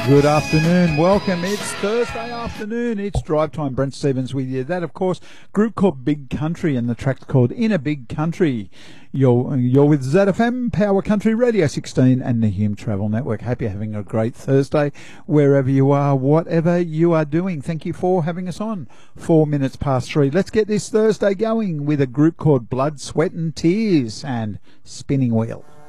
Good afternoon, welcome. It's Thursday afternoon. It's Drive Time. Brent Stevens with you. That, of course, group called Big Country, and the track's called In a Big Country. You're with ZFM, Power Country Radio 16 and the Hume Travel Network. Hope you're having a great Thursday wherever you are, whatever you are doing. Thank you for having us on. 4 minutes past 3. Let's get this Thursday going with a group called Blood, Sweat and Tears and Spinning Wheel.